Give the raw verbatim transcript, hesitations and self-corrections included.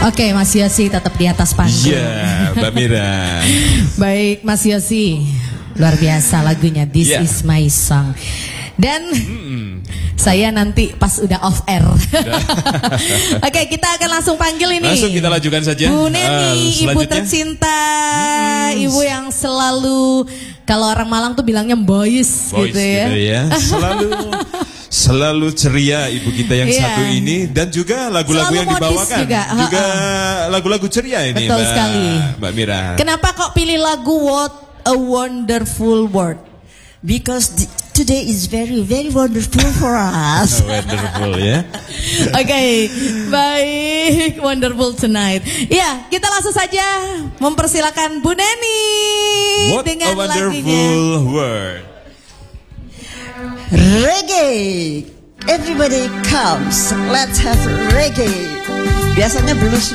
Oke, Mas Yosi tetap di atas panggung. Iya, yeah, Mbak Mira. Baik, Mas Yosi. Luar biasa lagunya This yeah. is my song. Dan mm. saya nanti pas udah off air. Oke, kita akan langsung panggil ini. Langsung kita lajukan saja. Bu Neni, uh, ibu tercinta, mm. ibu yang selalu kalau orang Malang tuh bilangnya boys, boys gitu ya. Gitu ya. Selalu selalu ceria ibu kita yang yeah. satu ini, dan juga lagu-lagu yang dibawakan juga, juga lagu-lagu ceria ini. Betul Mbak, sekali, Mbak Mira. Kenapa kok pilih lagu What a Wonderful World? Because the, today is very very wonderful for us. Wonderful ya. Oke, okay, baik, wonderful tonight. Ya, kita langsung saja mempersilakan Bu Neni What dengan a Wonderful lagunya. World. Reggae, everybody comes, let's have reggae. Biasanya blues